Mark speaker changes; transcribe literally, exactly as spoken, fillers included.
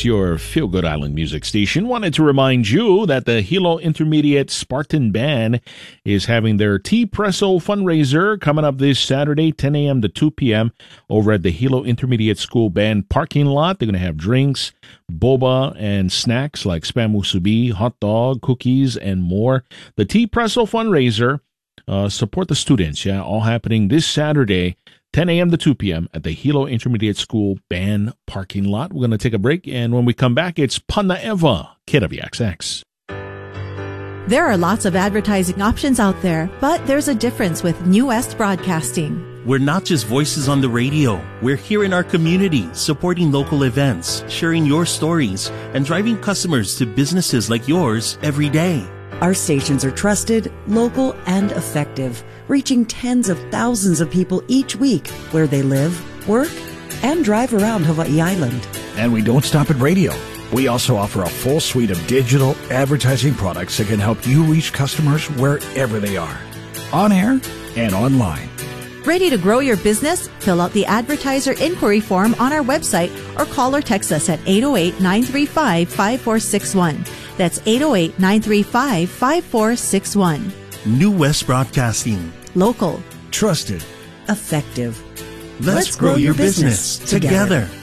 Speaker 1: X, your Feel Good Island music station, wanted to remind you that the Hilo Intermediate Spartan Band is having their T-Presso fundraiser coming up this Saturday, ten a.m. to two p.m. over at the Hilo Intermediate School Band parking lot. They're going to have drinks, boba, and snacks like spam musubi, hot dog, cookies, and more. The T-Presso fundraiser, uh, support the students, yeah, all happening this Saturday, ten a.m. to two p.m. at the Hilo Intermediate School Band parking lot. We're going to take a break, and when we come back, it's Pana Eva, K W X X.
Speaker 2: There are lots of advertising options out there, but there's a difference with New West Broadcasting.
Speaker 3: We're not just voices on the radio. We're here in our community, supporting local events, sharing your stories, and driving customers to businesses like yours every day.
Speaker 4: Our stations are trusted, local, and effective, reaching tens of thousands of people each week where they live, work, and drive around Hawaii Island.
Speaker 5: And we don't stop at radio. We also offer a full suite of digital advertising products that can help you reach customers wherever they are, on air and online.
Speaker 2: Ready to grow your business? Fill out the advertiser inquiry form on our website or call or text us at eight oh eight, nine three five, five four six one. That's eight oh eight, nine three five, five four six one.
Speaker 3: New West Broadcasting.
Speaker 2: Local.
Speaker 5: Trusted.
Speaker 4: Effective.
Speaker 3: Let's, Let's grow, grow your business, business together. together.